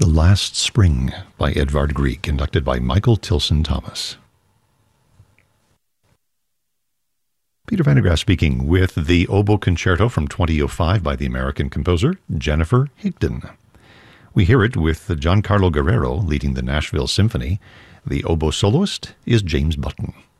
The Last Spring by Edvard Grieg, conducted by Michael Tilson Thomas. Peter Van der Graaf speaking with the Oboe Concerto from 2005 by the American composer Jennifer Higdon. We hear it with Giancarlo Guerrero leading the Nashville Symphony. The oboe soloist is James Button.